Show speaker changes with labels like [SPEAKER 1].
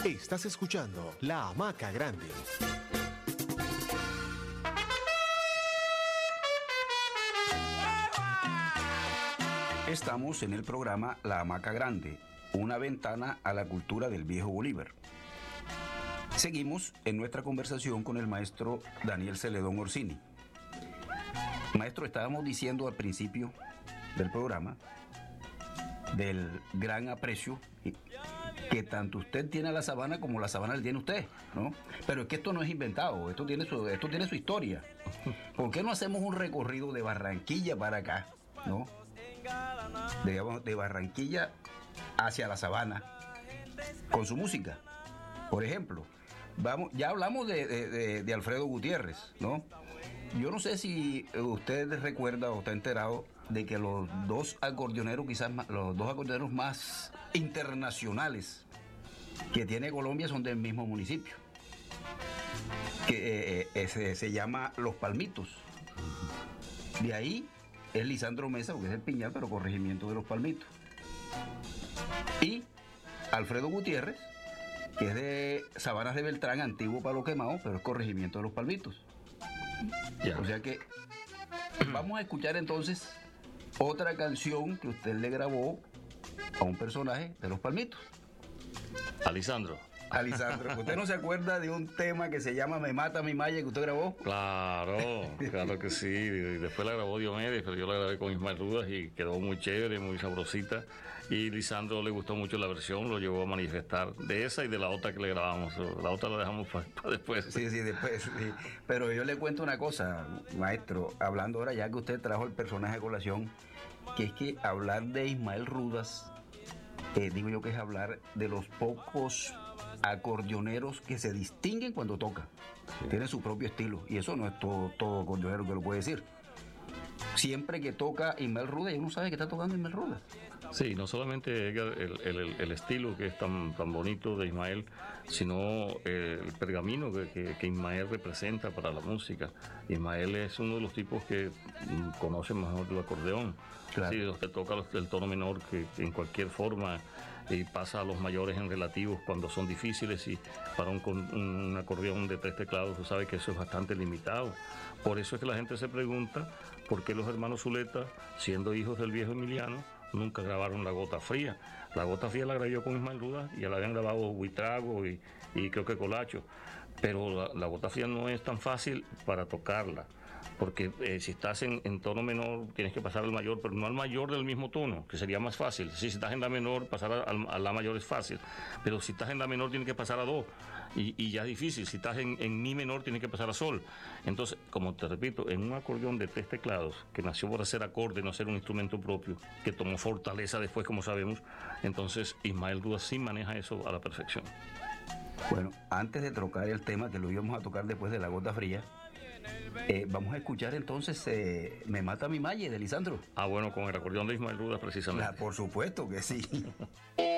[SPEAKER 1] Estás escuchando La Hamaca Grande.
[SPEAKER 2] Estamos en el programa La Hamaca Grande, una ventana a la cultura del viejo Bolívar. Seguimos en nuestra conversación con el maestro Daniel Celedón Orsini. Maestro, estábamos diciendo al principio del programa del gran aprecio que tanto usted tiene a la sabana como la sabana le tiene a usted, ¿no? Pero es que esto no es inventado, esto tiene su historia. ¿Por qué no hacemos un recorrido de Barranquilla para acá, ¿no? De Barranquilla hacia la sabana con su música? Por ejemplo, ya hablamos de Alfredo Gutiérrez, ¿no? Yo no sé si usted recuerda o está enterado de que los dos acordeoneros más internacionales que tiene Colombia son del mismo municipio, que se llama Los Palmitos. De ahí es Lisandro Mesa, porque es el Piñal, pero corregimiento de Los Palmitos. Y Alfredo Gutiérrez, que es de Sabanas de Beltrán, antiguo Palo Quemado, pero es corregimiento de Los Palmitos. Ya. O sea que vamos a escuchar entonces otra canción que usted le grabó a un personaje de Los Palmitos.
[SPEAKER 3] A Lisandro.
[SPEAKER 2] ¿Usted no se acuerda de un tema que se llama Me Mata Mi Maya que usted grabó?
[SPEAKER 3] Claro que sí. Y después la grabó Diomedes, pero yo la grabé con Ismael Rudas y quedó muy chévere, muy sabrosita. Y Lisandro le gustó mucho la versión, lo llevó a manifestar de esa y de la otra que le grabamos. La otra la dejamos para después.
[SPEAKER 2] Sí, después. Sí. Pero yo le cuento una cosa, maestro, hablando ahora ya que usted trajo el personaje a colación, que es que hablar de Ismael Rudas, digo yo que es hablar de los pocos acordeoneros que se distinguen cuando tocan. Sí. Tienen su propio estilo y eso no es todo acordeonero que lo puede decir. Siempre que toca Ismael Rudas, uno sabe que está tocando Ismael Rudas.
[SPEAKER 3] Sí, no solamente el estilo que es tan bonito de Ismael, sino el pergamino que Ismael representa para la música. Ismael es uno de los tipos que conoce mejor el acordeón. Claro. Sí, los que toca el tono menor que en cualquier forma y pasa a los mayores en relativos cuando son difíciles, y para un acordeón de 3 teclados tú sabes que eso es bastante limitado. Por eso es que la gente se pregunta por qué los hermanos Zuleta, siendo hijos del viejo Emiliano, nunca grabaron La Gota Fría. La Gota Fría la grabé yo con Ismael Rudas y ya la habían grabado Huitrago y creo que Colacho, pero la Gota Fría no es tan fácil para tocarla, porque si estás en tono menor tienes que pasar al mayor, pero no al mayor del mismo tono, que sería más fácil. Si estás en la menor, pasar a la mayor es fácil, pero si estás en la menor tienes que pasar a do, y ya es difícil. Si estás en mi menor tienes que pasar a sol. Entonces, como te repito, en un acordeón de 3 teclados, que nació por hacer acorde, no ser un instrumento propio, que tomó fortaleza después, como sabemos, entonces Ismael Rudas sí maneja eso a la perfección.
[SPEAKER 2] Bueno, antes de tocar el tema que lo íbamos a tocar después de La Gota Fría, vamos a escuchar entonces Me Mata Mi Maya de Lisandro.
[SPEAKER 3] Bueno, con el acordeón de Ismael Rudas precisamente.
[SPEAKER 2] Por supuesto que sí.